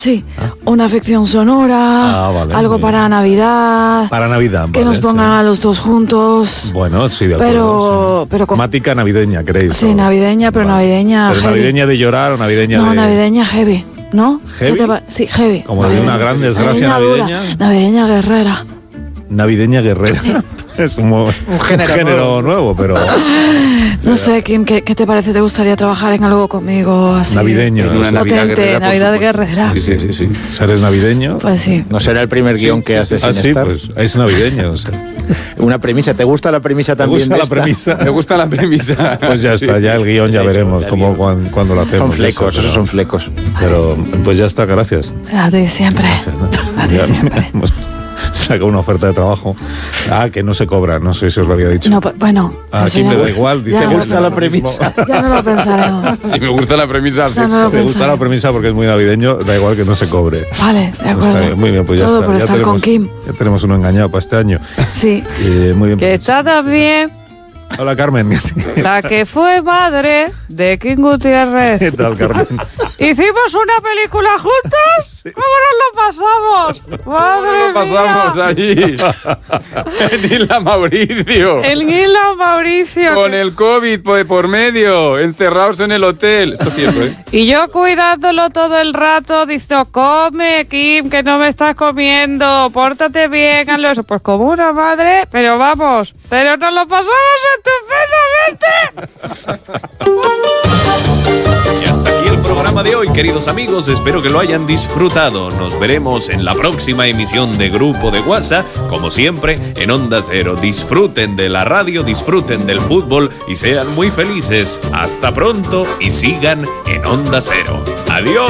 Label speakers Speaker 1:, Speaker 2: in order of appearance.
Speaker 1: Sí, una ficción sonora,
Speaker 2: vale,
Speaker 1: algo para Navidad.
Speaker 2: Para Navidad,
Speaker 1: que nos pongan a los dos juntos.
Speaker 2: Bueno, sí, de acuerdo.
Speaker 1: Pero
Speaker 2: temática navideña, ¿queréis?
Speaker 1: Sí, navideña, pero navideña
Speaker 2: ¿Pero
Speaker 1: heavy.
Speaker 2: navideña de llorar o navideña de...?
Speaker 1: No, navideña heavy, ¿no?
Speaker 2: ¿Heavy?
Speaker 1: Sí, heavy.
Speaker 2: Como de una gran desgracia navideña.
Speaker 1: Navideña guerrera.
Speaker 2: Navideña guerrera. Es como un género nuevo, pero...
Speaker 1: No sé, Kim, ¿qué te parece? ¿Te gustaría trabajar en algo conmigo así?
Speaker 2: Navideño.
Speaker 3: En una Navidad
Speaker 1: potente,
Speaker 3: guerrera,
Speaker 1: Navidad guerrera.
Speaker 2: Sí. ¿Eres navideño?
Speaker 1: Pues sí.
Speaker 3: No será el primer guión que haces sin estar.
Speaker 2: Pues es navideño. O sea.
Speaker 3: Una premisa. ¿Te gusta la premisa también?
Speaker 2: ¿Te gusta la premisa?
Speaker 4: Me gusta la premisa.
Speaker 2: Pues ya está, ya el guión ya veremos cuando lo hacemos.
Speaker 3: Son flecos, esos son flecos.
Speaker 2: Pero pues ya está, gracias.
Speaker 1: A ti siempre.
Speaker 2: Gracias, ¿no?
Speaker 1: A ti siempre.
Speaker 2: Saca una oferta de trabajo. Que no se cobra, no sé si os lo había dicho.
Speaker 1: No, bueno.
Speaker 2: Aquí me da igual. Dice,
Speaker 3: ¿te gusta la premisa?
Speaker 1: Ya no lo pensaremos.
Speaker 4: Si me gusta la premisa,
Speaker 1: Ya no lo
Speaker 2: me gusta la premisa porque es muy navideño, da igual que no se cobre.
Speaker 1: Vale, de acuerdo.
Speaker 2: Está bien, muy bien, pues ya
Speaker 1: Todo
Speaker 2: está.
Speaker 1: por
Speaker 2: Ya
Speaker 1: estar
Speaker 2: tenemos,
Speaker 1: con Kim.
Speaker 2: Ya tenemos uno engañado para este año.
Speaker 1: Sí.
Speaker 2: Muy bien.
Speaker 5: Que está también
Speaker 2: Hola, Carmen.
Speaker 5: la que fue madre de Kim Gutiérrez.
Speaker 2: ¿Qué tal, Carmen?
Speaker 5: ¿Hicimos una película juntos? ¿Cómo nos lo pasamos? ¡Madre
Speaker 4: lo pasamos
Speaker 5: mía!
Speaker 4: allí. En Isla Mauricio.
Speaker 5: El Isla Mauricio.
Speaker 4: Con el COVID por medio, encerrados en el hotel. Esto es cierto, ¿eh?
Speaker 5: Y yo cuidándolo todo el rato, diciendo, come, Kim, que no me estás comiendo, pórtate bien, hazlo eso. Pues como una madre, pero vamos, pero nos lo pasamos estupendamente.
Speaker 6: Y hasta aquí el programa de hoy, queridos amigos. Espero que lo hayan disfrutado. Nos veremos en la próxima emisión de Grupo de WhatsApp. Como siempre, en Onda Cero. Disfruten de la radio, disfruten del fútbol y sean muy felices. Hasta pronto y sigan en Onda Cero. ¡Adiós!